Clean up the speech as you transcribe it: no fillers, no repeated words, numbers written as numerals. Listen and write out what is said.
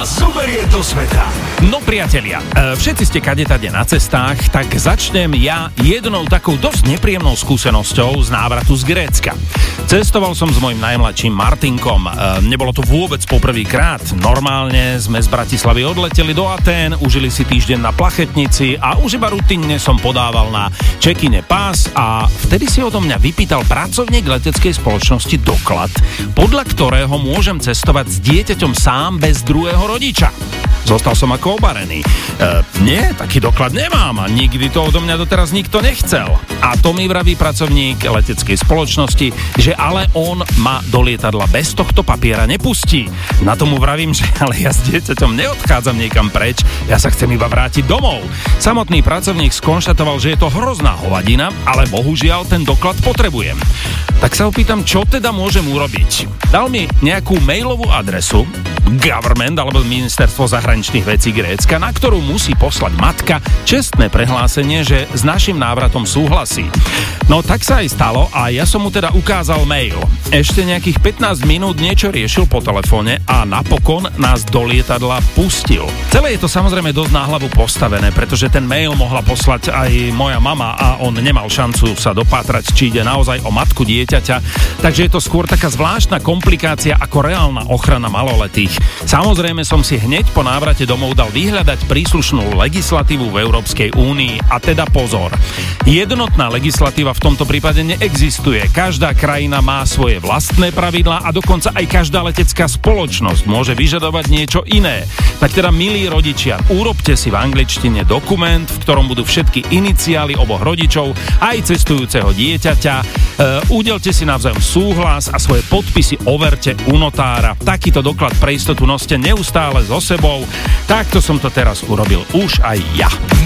vás zoberie do sveta. No priatelia, všetci ste kadetade na cestách, tak začnem ja jednou takou dosť nepríjemnou skúsenosťou z návratu z Grécka. Cestoval som s mojim najmladším Martinkom. Nebolo to vôbec poprvýkrát. Normálne sme z Bratislavy odleteli do Atén, užili si týždeň na plachetnici a už iba rutinne som podával na check-ine pás a vtedy si odo mňa vypýtal pracovník leteckej spoločnosti doklad, podľa ktorého môžem cestovať s dieťaťom sám bez druhého rodiča. Zostal som ako obarený. Nie, taký doklad nemám a nikdy to odo mňa doteraz nikto nechcel. A to mi vraví pracovník leteckej spoločnosti, že ale on ma do lietadla bez tohto papiera nepustí. Na tomu vravím, že ale ja s dieťaťom neodchádzam niekam preč, ja sa chcem iba vrátiť domov. Samotný pracovník skonštatoval, že je to hrozná hovadina, ale bohužiaľ ten doklad potrebujem. Tak sa opýtam, čo teda môžem urobiť. Dal mi nejakú mailovú adresu, government alebo ministerstvo zahraničných vecí Grécka, na ktorú musí poslať matka čestné prehlásenie, že s našim návratom súhlasí. No tak sa aj stalo a ja som mu teda ukázal mail. Ešte nejakých 15 minút niečo riešil po telefóne a napokon nás do lietadla pustil. Celé je to samozrejme dosť na hlavu postavené, pretože ten mail mohla poslať aj moja mama a on nemal šancu sa dopátrať, či ide naozaj o matku dieťaťa, takže je to skôr taká zvláštna komplikácia ako reálna ochrana maloletých. Samozrejme som si hneď po návrate domov dal vyhľadať príslušnú legislatívu v Európskej únii a teda pozor. Jednotná legislatíva v tomto prípade neexistuje. Každá krajina má svoje vlastné pravidlá a dokonca aj každá letecká spoločnosť môže vyžadovať niečo iné. Tak teda, milí rodičia, urobte si v angličtine dokument, v ktorom budú všetky iniciály oboch rodičov, aj cestujúceho dieťaťa. Udelte si navzájom súhlas a svoje podpisy overte u notára. Takýto doklad pre istotu noste neustále so sebou. Takto som to teraz urobil už aj ja.